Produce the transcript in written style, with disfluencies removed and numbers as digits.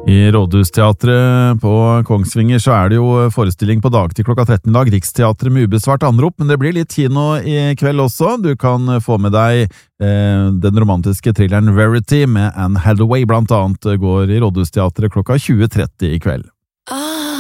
I Rådhusteatret på Kongsvinger så det jo forestilling på dagtid klokka 13 i dag, Riksteatret med ubesvart anrop, men det blir litt kino i kveld også. Du kan få med deg den romantiske thrilleren Verity med Anne Hathaway blant annet går i Rådhusteatret klokka 20:30 i kveld.